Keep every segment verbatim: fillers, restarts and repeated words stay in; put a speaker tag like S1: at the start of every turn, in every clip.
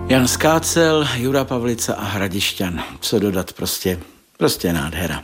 S1: Jan Skácel, Jura Pavlica a Hradišťan. Co dodat, prostě, prostě nádhera.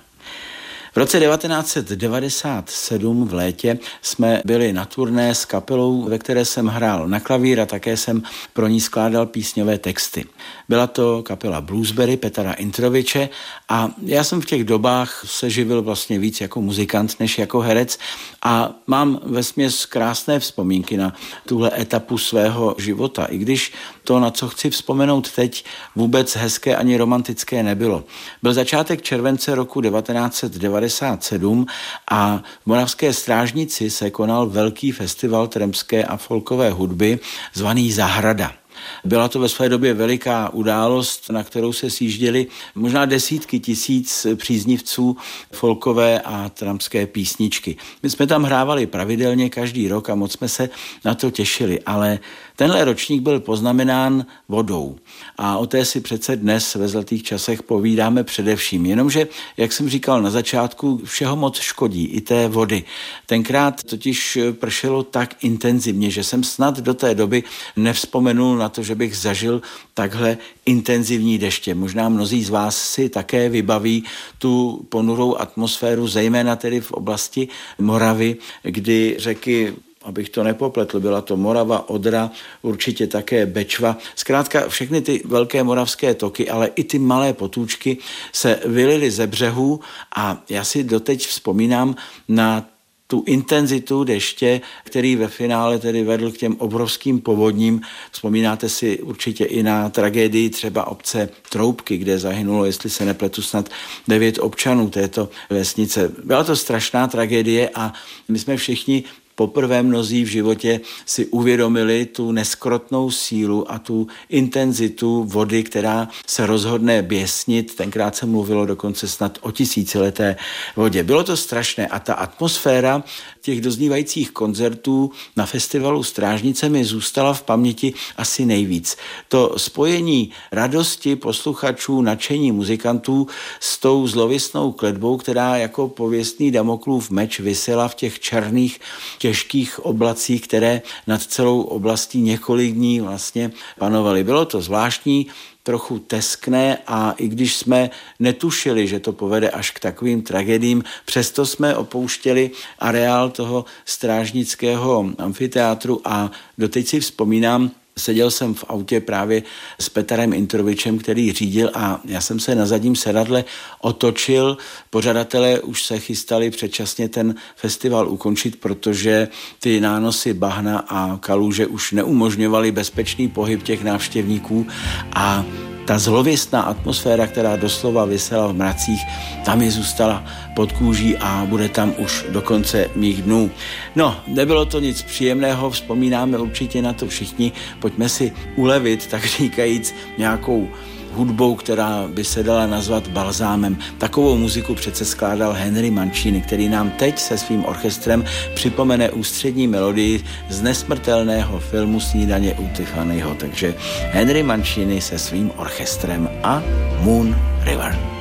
S1: V roce devatenáct set devadesát sedm v létě jsme byli na turné s kapelou, ve které jsem hrál na klavír a také jsem pro ní skládal písňové texty. Byla to kapela Bluesberry Petra Introviče a já jsem v těch dobách se živil vlastně víc jako muzikant než jako herec a mám vesměs krásné vzpomínky na tuhle etapu svého života, i když to, na co chci vzpomenout teď, vůbec hezké ani romantické nebylo. Byl začátek července roku devatenáct set devadesát sedm a v Moravské Strážnici se konal velký festival trampské a folkové hudby zvaný Zahrada. Byla to ve své době veliká událost, na kterou se sjížděly možná desítky tisíc příznivců folkové a trampské písničky. My jsme tam hrávali pravidelně každý rok a moc jsme se na to těšili, ale tenhle ročník byl poznamenán vodou a o té si přece dnes ve zlatých časech povídáme především. Jenomže, jak jsem říkal na začátku, všeho moc škodí, i té vody. Tenkrát totiž pršelo tak intenzivně, že jsem snad do té doby nevzpomenul na to, že bych zažil takhle intenzivní deště. Možná mnozí z vás si také vybaví tu ponurou atmosféru, zejména tedy v oblasti Moravy, kdy řeky, abych to nepopletl, byla to Morava, Odra, určitě také Bečva. Zkrátka všechny ty velké moravské toky, ale i ty malé potůčky se vylily ze břehů a já si doteď vzpomínám na tu intenzitu deště, který ve finále tedy vedl k těm obrovským povodním. Vzpomínáte si určitě i na tragédii třeba obce Troubky, kde zahynulo, jestli se nepletu, snad devět občanů této vesnice. Byla to strašná tragédie a my jsme všichni poprvé mnozí v životě si uvědomili tu neskrotnou sílu a tu intenzitu vody, která se rozhodne běsnit. Tenkrát se mluvilo dokonce snad o tisícileté vodě. Bylo to strašné a ta atmosféra těch doznívajících koncertů na festivalu Strážnice mi zůstala v paměti asi nejvíc. To spojení radosti posluchačů, nadšení muzikantů s tou zlověstnou kletbou, která jako pověstný Damoklův meč visela v těch černých těžkých oblacích, které nad celou oblastí několik dní vlastně panovaly. Bylo to zvláštní, trochu teskné a i když jsme netušili, že to povede až k takovým tragédiím, přesto jsme opouštěli areál toho strážnického amfiteátru a doteď si vzpomínám, seděl jsem v autě právě s Petrem Introvičem, který řídil a já jsem se na zadním sedadle otočil. Pořadatelé už se chystali předčasně ten festival ukončit, protože ty nánosy bahna a kaluže už neumožňovaly bezpečný pohyb těch návštěvníků a ta zlověstná atmosféra, která doslova visela v mracích, tam je zůstala pod kůží a bude tam už do konce mých dnů. No, nebylo to nic příjemného, vzpomínáme určitě na to všichni. Pojďme si ulevit, tak říkajíc, nějakou hudbou, která by se dala nazvat balzámem. Takovou muziku přece skládal Henry Mancini, který nám teď se svým orchestrem připomene ústřední melodii z nesmrtelného filmu Snídaně u Tiffanyho. Takže Henry Mancini se svým orchestrem a Moon River.